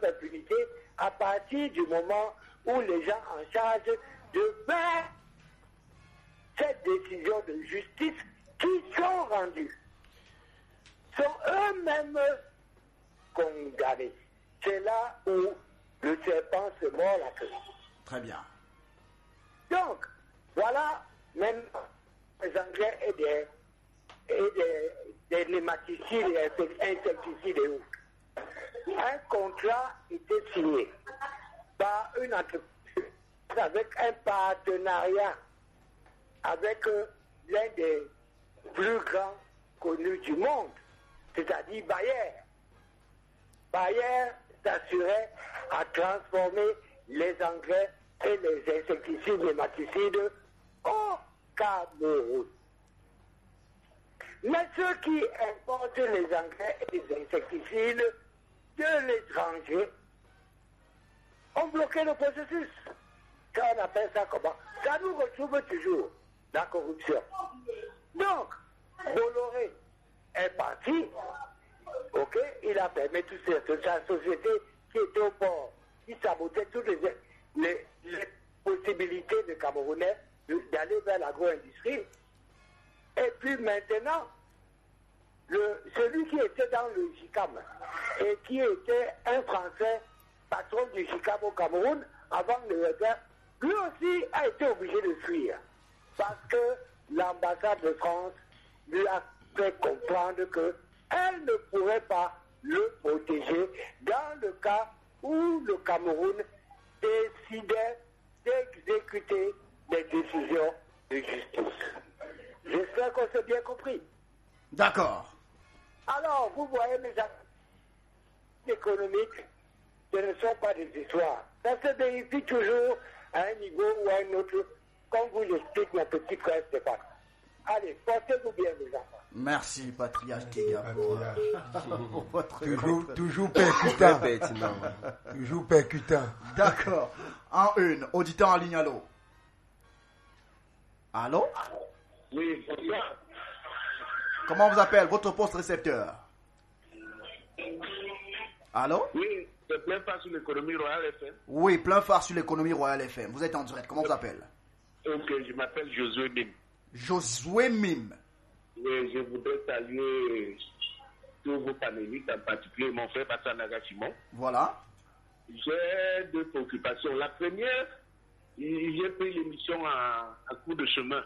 d'impunité à partir du moment où les gens en charge de faire cette décision de justice qui sont rendus sont eux-mêmes condamnés. C'est là où le serpent se mord la queue. Très bien. Donc, voilà maintenant les engrais et des nématicides et insecticides et autres. Un contrat était signé par une entreprise avec un partenariat avec l'un des plus grands connus du monde, c'est-à-dire Bayer. Bayer s'assurait à transformer les engrais et les insecticides nématicides au Cameroun. Mais ceux qui importent les engrais et les insecticides de l'étranger ont bloqué le processus. Ça, on appelle ça comment? Ça nous retrouve toujours la corruption. Donc, Bolloré est parti, ok, il a permis toute sa société qui était au port, qui sabotait toutes les possibilités des Camerounais d'aller vers l'agro-industrie. Et puis maintenant, celui qui était dans le JICAM et qui était un Français, patron du JICAM au Cameroun, avant le guerre, lui aussi a été obligé de fuir. Parce que l'ambassade de France lui a fait comprendre qu'elle ne pourrait pas le protéger dans le cas où le Cameroun décidait d'exécuter des décisions de justice. J'espère qu'on s'est bien compris. D'accord. Alors, vous voyez, mes amis économiques, ce ne sont pas des histoires. Ça se vérifie toujours à un niveau ou à un autre, comme vous l'explique mon petit frère Stéphane. Allez, portez-vous bien, mes enfants. Merci, Patriarche Kéga, pour votre toujours percutant. Toujours percutant. D'accord. En une, auditeur en ligne, allô. Allô? Oui, bonsoir. Comment on vous appelle? Votre poste récepteur? Allô? Oui, c'est plein phare sur l'économie royale FM. Oui, plein phare sur l'économie royale FM. Vous êtes en direct. Comment on vous appelle? Ok, je m'appelle Josué Mim. Josué Mim. Oui, je voudrais saluer tous vos panélistes, en particulier mon frère Bassanaga Simon. Voilà. J'ai deux préoccupations. La première, j'ai pris l'émission à cours de chemin.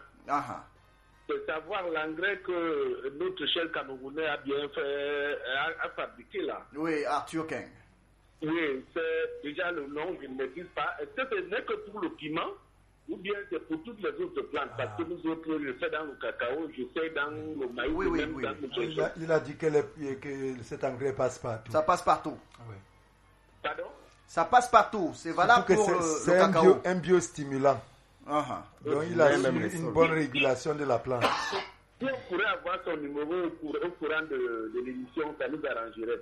C'est savoir l'engrais que notre cher Camerounais a bien fait, a fabriqué là. Oui, Arthur King. Oui, c'est déjà le nom, je ne maîtrise pas. Est-ce que ce n'est que pour le piment ou bien c'est pour toutes les autres plantes? Parce que nous autres, je fais dans le cacao, je fais dans le maïs, même dans le soja. Il a dit que cet engrais passe partout. Ça passe partout. Oui. Pardon? Ça passe partout. C'est valable pour le cacao. C'est un biostimulant. Donc il a une bonne régulation de la plante. Si on pourrait avoir son numéro au courant de l'émission, ça nous arrangerait.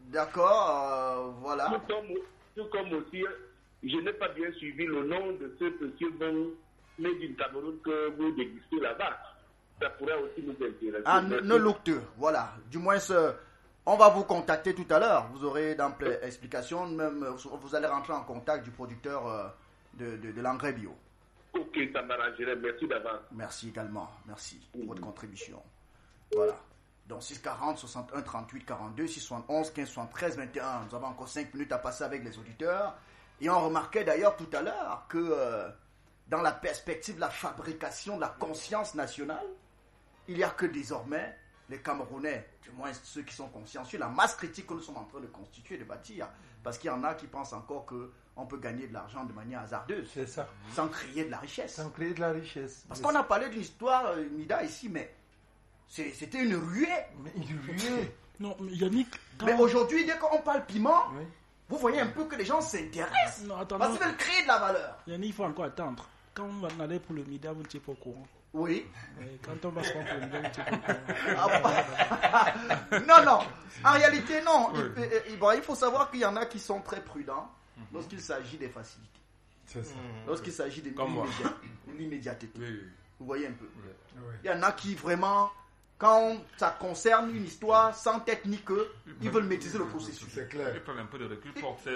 D'accord, voilà. Tout comme aussi, je n'ai pas bien suivi le nom de ce petit vin made in Cameroun que vous dégustez là-bas. Ça pourrait aussi nous intéresser. Neloucteux, voilà. Du moins, on va vous contacter tout à l'heure. Vous aurez d'amples explications. Même, vous allez rentrer en contact du producteur de l'engrais bio. Ok, ça m'arrangerait. Merci d'avance. Merci également. Merci pour votre contribution. Voilà. Donc 640, 61, 38, 42, 671, 15, 73, 21. Nous avons encore 5 minutes à passer avec les auditeurs. Et on remarquait d'ailleurs tout à l'heure que dans la perspective de la fabrication de la conscience nationale, il n'y a que désormais les Camerounais, du moins ceux qui sont consciencieux, la masse critique que nous sommes en train de constituer, de bâtir. Parce qu'il y en a qui pensent encore qu'on peut gagner de l'argent de manière hasardeuse. C'est ça. Sans créer de la richesse. Sans créer de la richesse. Parce qu'on a parlé d'une histoire, Mida, ici, mais c'était une ruée. Mais une ruée. Non, mais Yannick... Mais aujourd'hui, dès qu'on parle piment, vous voyez un peu que les gens s'intéressent. Non, attends, parce qu'ils veulent créer de la valeur. Yannick, il faut encore attendre. Quand on va aller pour le Mida, vous n'êtes pas au courant. Oui. Quand on va se prendre pour le Mida, vous n'êtes pas au courant. Non. En réalité, non. Il faut savoir qu'il y en a qui sont très prudents lorsqu'il s'agit des facilités. C'est ça. Lorsqu'il s'agit de l'immédiateté. Oui. Vous voyez un peu. Oui. Il y en a qui vraiment, quand ça concerne une histoire sans tête ni queue, ils veulent maîtriser le processus. C'est clair. Il faut prendre un peu de recul pour